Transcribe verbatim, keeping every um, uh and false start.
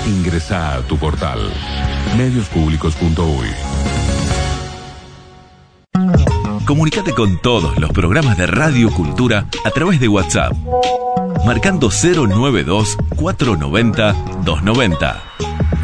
Ingresá a tu portal medios públicos punto uy. Comunicate con todos los programas de Radio Cultura a través de WhatsApp, marcando cero noventa y dos, cuatrocientos noventa, doscientos noventa.